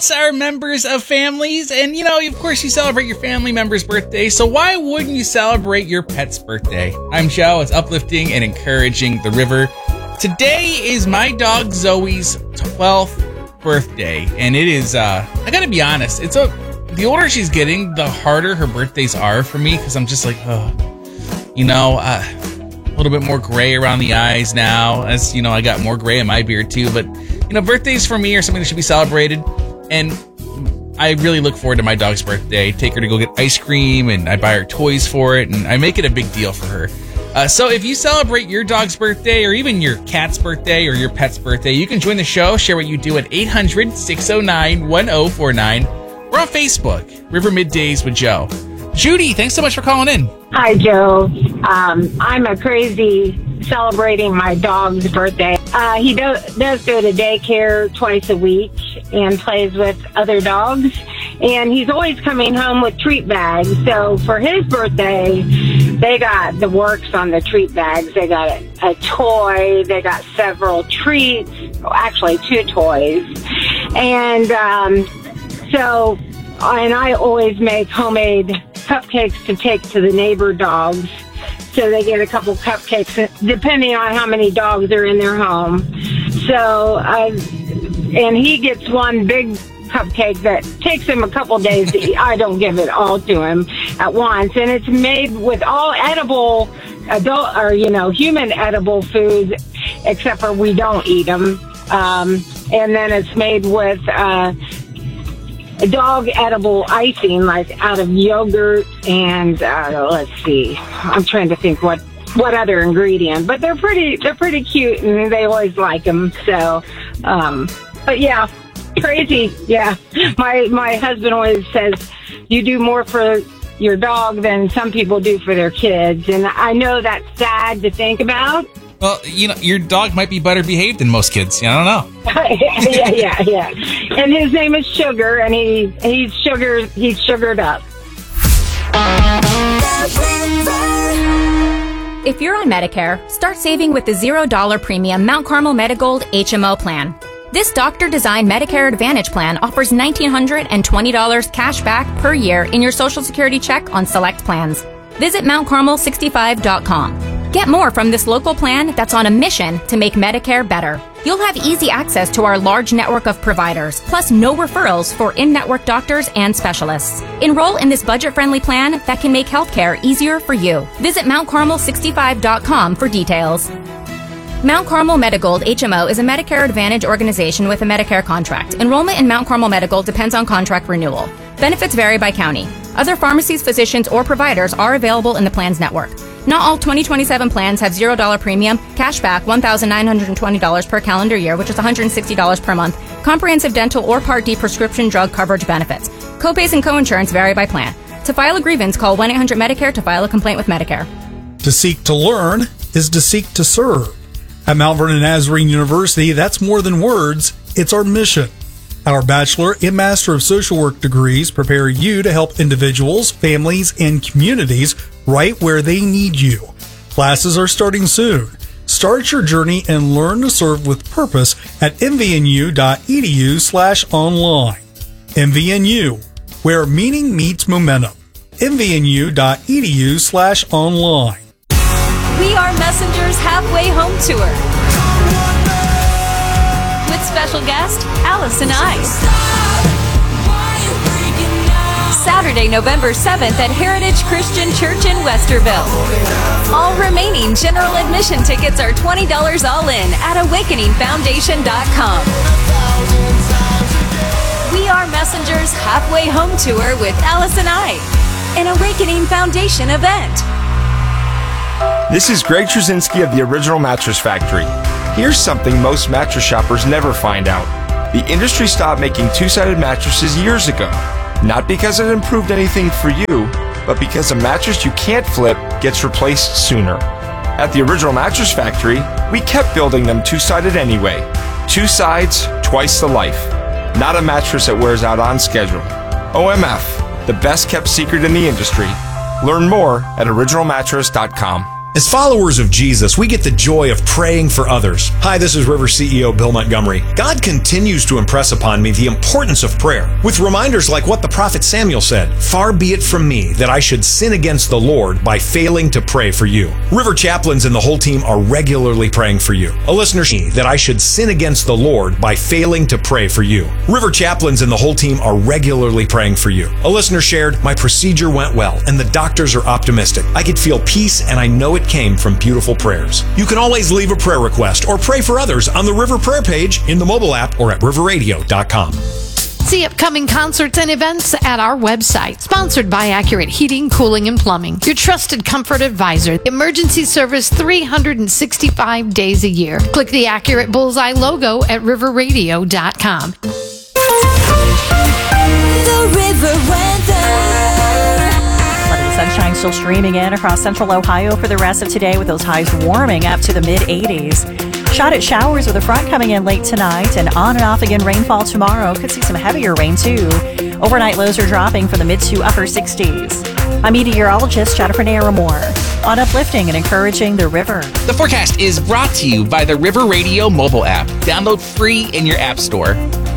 pets are members of families, and of course you celebrate your family member's birthday, so why wouldn't you celebrate your pet's birthday? I'm Joe, it's uplifting and encouraging the river. Today is my dog Zoe's 12th birthday, and it is, I gotta be honest, the older she's getting, the harder her birthdays are for me, because I'm just like, a little bit more gray around the eyes now, as I got more gray in my beard too, but birthdays for me are something that should be celebrated, and I really look forward to my dog's birthday. Take her to go get ice cream, and I buy her toys for it, and I make it a big deal for her. So if you celebrate your dog's birthday, or even your cat's birthday, or your pet's birthday, you can join the show, share what you do at 800-609-1049. We're on Facebook, River Middays with Joe. Judy, thanks so much for calling in. Hi, Joe. I'm a crazy celebrating my dog's birthday. He does go to daycare twice a week and plays with other dogs. And he's always coming home with treat bags. So for his birthday, they got the works on the treat bags. They got a toy. They got several treats. Well, actually, 2 toys. And and I always make homemade cupcakes to take to the neighbor dogs. So they get a couple cupcakes, depending on how many dogs are in their home. So, and he gets one big cupcake that takes him a couple days to eat. I don't give it all to him at once. And it's made with all edible human edible foods, except for we don't eat them. And then it's made with, dog edible icing, like out of yogurt and let's see, I'm trying to think what other ingredient, but they're pretty cute and they always like them. So, but yeah, crazy. Yeah, my husband always says you do more for your dog than some people do for their kids, and I know that's sad to think about. Well, your dog might be better behaved than most kids. I don't know. Yeah. And his name is Sugar, and he's sugared up. If you're on Medicare, start saving with the $0 premium Mount Carmel Medigold HMO plan. This doctor-designed Medicare Advantage plan offers $1,920 cash back per year in your Social Security check on select plans. Visit MountCarmel65.com. Get more from this local plan that's on a mission to make Medicare better. You'll have easy access to our large network of providers, plus no referrals for in-network doctors and specialists. Enroll in this budget-friendly plan that can make healthcare easier for you. Visit MountCarmel65.com for details. Mount Carmel Medigold HMO is a Medicare Advantage organization with a Medicare contract. Enrollment in Mount Carmel Medigold depends on contract renewal. Benefits vary by county. Other pharmacies, physicians, or providers are available in the plan's network. Not all 2027 plans have $0 premium, cashback $1,920 per calendar year, which is $160 per month, comprehensive dental or Part D prescription drug coverage benefits. Copays and coinsurance vary by plan. To file a grievance, call 1-800-MEDICARE to file a complaint with Medicare. To seek to learn is to seek to serve. At Mount Vernon Nazarene University, that's more than words, it's our mission. Our Bachelor and Master of Social Work degrees prepare you to help individuals, families, and communities right where they need you. Classes are starting soon. Start your journey and learn to serve with purpose at mvnu.edu/online. MVNU, where meaning meets momentum. mvnu.edu/online. We Are Messengers Halfway Home Tour with special guest Alice and I. Saturday, November 7th at Heritage Christian Church in Westerville. All remaining general admission tickets are $20 all in at awakeningfoundation.com. We Are Messengers Halfway Home Tour with Alice and I, an Awakening Foundation event. This is Greg Trzynski of the Original Mattress Factory. Here's something most mattress shoppers never find out. The industry stopped making two-sided mattresses years ago. Not because it improved anything for you, but because a mattress you can't flip gets replaced sooner. At the Original Mattress Factory, we kept building them two-sided anyway. 2 sides, twice the life. Not a mattress that wears out on schedule. OMF, the best kept secret in the industry. Learn more at originalmattress.com. As followers of Jesus, we get the joy of praying for others. Hi, this is River CEO Bill Montgomery. God continues to impress upon me the importance of prayer, with reminders like what the prophet Samuel said, "Far be it from me that I should sin against the Lord by failing to pray for you." River chaplains and the whole team are regularly praying for you. A listener said that I should sin against the Lord by failing to pray for you. River chaplains and the whole team are regularly praying for you. A listener shared, "My procedure went well, and the doctors are optimistic. I could feel peace, and I know it came from beautiful prayers." You can always leave a prayer request or pray for others on the River Prayer page in the mobile app or at riverradio.com. See upcoming concerts and events at our website. Sponsored by Accurate Heating, Cooling, and Plumbing. Your trusted comfort advisor. Emergency service 365 days a year. Click the Accurate Bullseye logo at riverradio.com. The River Weather. Sunshine still streaming in across central Ohio for the rest of today, with those highs warming up to the mid-80s. Shot at showers with a front coming in late tonight, and on and off again rainfall tomorrow. Could see some heavier rain too. Overnight lows are dropping from the mid to upper 60s. I'm meteorologist Jennifer Naramore on uplifting and encouraging the river. The forecast is brought to you by the River Radio mobile app. Download free in your app store.